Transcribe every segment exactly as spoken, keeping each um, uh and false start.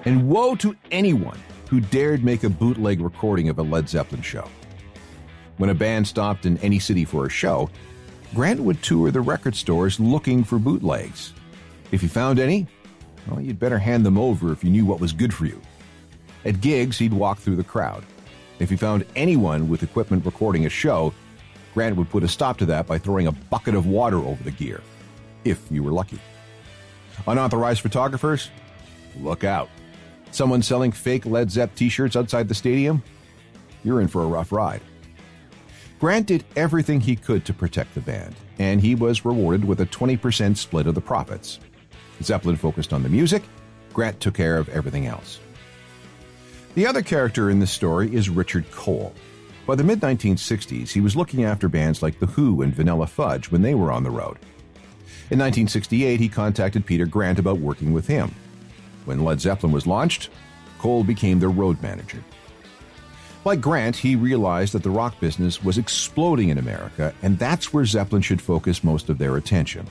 And woe to anyone who dared make a bootleg recording of a Led Zeppelin show. When a band stopped in any city for a show, Grant would tour the record stores looking for bootlegs. If he found any, well, you'd better hand them over if you knew what was good for you. At gigs, he'd walk through the crowd. If he found anyone with equipment recording a show, Grant would put a stop to that by throwing a bucket of water over the gear, if you were lucky. Unauthorized photographers? Look out. Someone selling fake Led Zepp t-shirts outside the stadium? You're in for a rough ride. Grant did everything he could to protect the band, and he was rewarded with a twenty percent split of the profits. Zeppelin focused on the music, Grant took care of everything else. The other character in this story is Richard Cole. By the mid nineteen sixties, he was looking after bands like The Who and Vanilla Fudge when they were on the road. In nineteen sixty-eight, he contacted Peter Grant about working with him. When Led Zeppelin was launched, Cole became their road manager. Like Grant, he realized that the rock business was exploding in America, and that's where Zeppelin should focus most of their attention.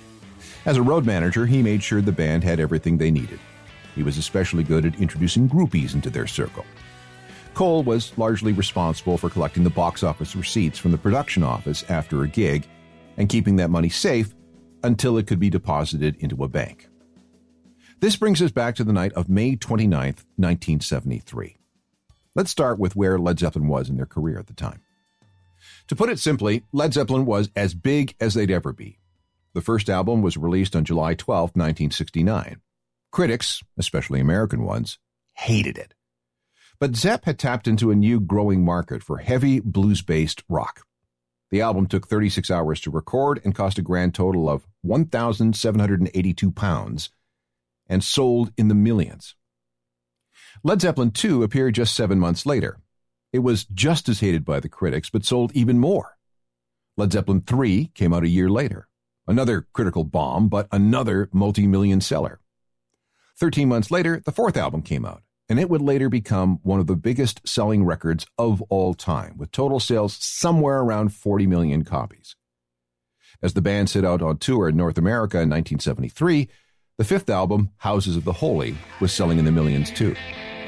As a road manager, he made sure the band had everything they needed. He was especially good at introducing groupies into their circle. Cole was largely responsible for collecting the box office receipts from the production office after a gig and keeping that money safe until it could be deposited into a bank. This brings us back to the night of May twenty-ninth, nineteen seventy-three. Let's start with where Led Zeppelin was in their career at the time. To put it simply, Led Zeppelin was as big as they'd ever be. The first album was released on July twelfth, nineteen sixty-nine. Critics, especially American ones, hated it. But Zepp had tapped into a new growing market for heavy blues-based rock. The album took thirty-six hours to record and cost a grand total of one thousand seven hundred eighty-two pounds and sold in the millions. Led Zeppelin two appeared just seven months later. It was just as hated by the critics, but sold even more. Led Zeppelin three came out a year later. Another critical bomb, but another multi-million seller. Thirteen months later, the fourth album came out, and it would later become one of the biggest selling records of all time, with total sales somewhere around forty million copies. As the band set out on tour in North America in nineteen seventy-three, the fifth album, Houses of the Holy, was selling in the millions too.